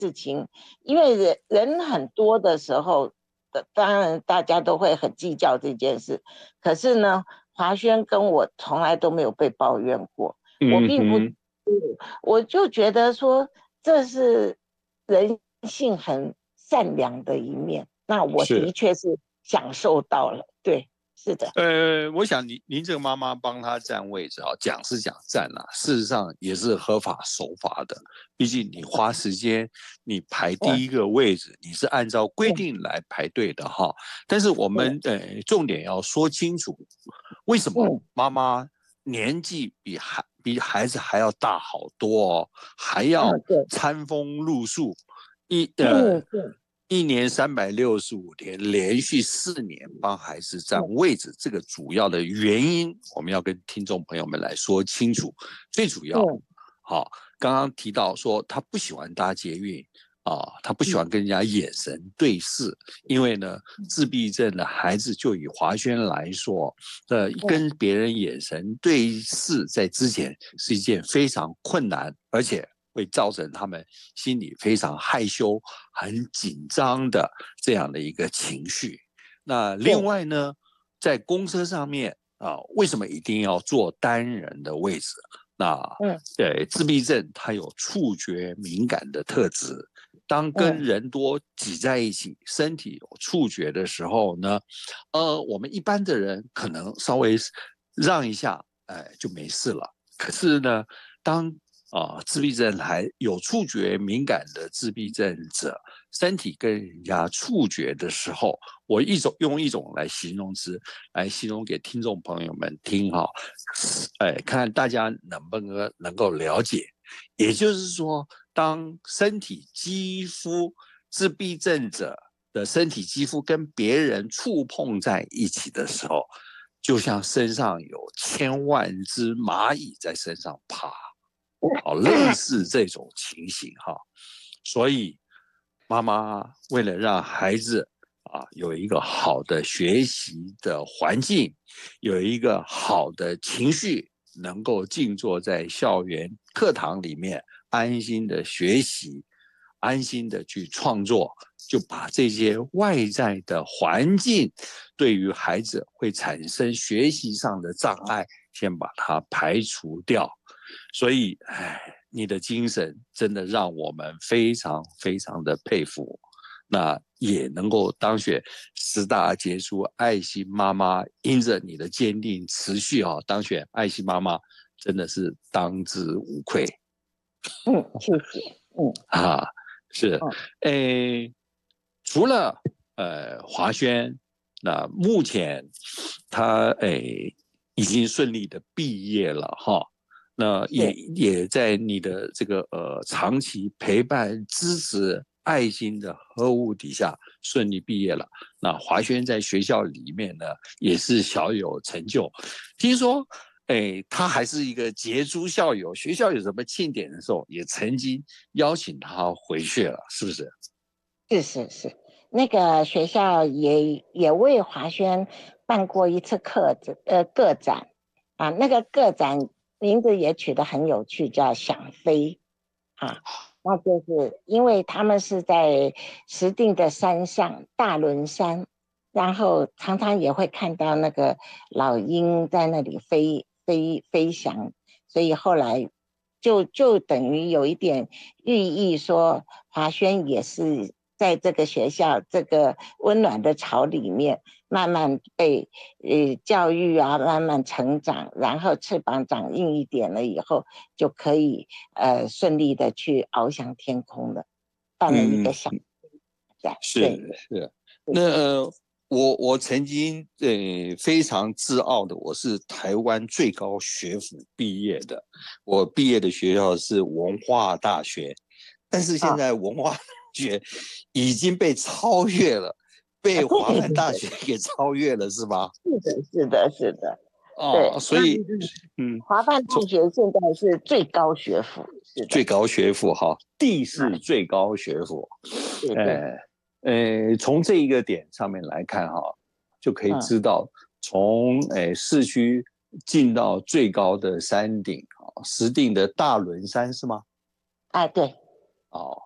事情，因为人很多的时候，当然大家都会很计较这件事。可是呢，华轩跟我从来都没有被抱怨过，我并不，我就觉得说这是人性很善良的一面，那我的是。 确是享受到了，对，是的， 我想您这个妈妈帮他占位置啊，讲是讲占啦，事实上也是合法守法的。毕竟你花时间，你排第嗯一个位置，你是按照规嗯定来排队的哈。但是我们重点要说清楚，为什么嗯妈妈年纪比孩子还要大好多哦，还要嗯，对， 餐风露宿，一呃嗯对， 一年365天，连续4年帮孩子占嗯位置，这个主要的原因，我们要跟听众朋友们来说清楚。最主要， 嗯好，刚刚提到说他不喜欢搭捷运啊，他不喜欢跟人家眼神对视，因为呢，自闭症的孩子就以华轩来说， 嗯跟别人眼神对视在之前是一件非常困难，而且会造成他们心里非常害羞、很紧张的这样的一个情绪。那另对， 外呢，在公车上面啊，为什么一定要坐单人的位置？那嗯自闭症它有触觉敏感的特质，当跟嗯人多挤在一起，身体有触觉的时候呢，我们一般的人可能稍微让一下，就没事了。可是呢，当自闭症还有触觉敏感的自闭症者，身体跟人家触觉的时候，我用一种来形容词来形容给听众朋友们听哈，看大家能够了解。也就是说，当身体肌肤自闭症者的身体肌肤跟别人触碰在一起的时候，就像身上有千万只蚂蚁在身上爬，好，类似这种情形哈。所以妈妈为了让孩子有一个好的学习的环境，有一个好的情绪，能够静坐在校园课堂里面安心的学习，安心的去创作，就把这些外在的环境对于孩子会产生学习上的障碍，先把它排除掉。所以，你的精神真的让我们非常非常的佩服。那也能够当选10大杰出爱心妈妈，因着你的坚定持续当选爱心妈妈，真的是当之无愧嗯，谢谢， 啊！是， 嗯诶，除了华轩，那目前他已经顺利的毕业了哈。那也是， 也在你的这个长期陪伴、支持、爱心的呵护底下顺利毕业了。那华轩在学校里面呢，也是小有成就。听说，他还是一个杰出校友，学校有什么庆典的时候，也曾经邀请他回去了，是不是？ 是是是，那个学校也为华轩办过一次个展啊，那个个展名字也取得很有趣，叫“想飞”啊，那就是因为他们是在石碇的山上大轮山，然后常常也会看到那个老鹰在那里飞翔，所以后来就等于有一点寓意说，华轩也是在这个学校这个温暖的巢里面，慢慢被教育啊，慢慢成长，然后翅膀长硬一点了以后，就可以顺利的去翱翔天空了，办了一个嗯， 小展， 是对， 是。 对那我曾经非常自傲的，我是台湾最高学府毕业的，我毕业的学校是文化大学，但是现啊在文化大学已经被超越了，被对华梵对对对， 大学给超越了，是吧？ 是的，是的，是的， 哦， 对，那所以华范大从学现在是最高学府，是的， 最高学府哈，地啊， 市最高学府， 对对， 呃从这一个点上面来看哈，就可以嗯， 知道从市区进到最高的山顶石碇的大轮山是吗？ 哎，对。 哦，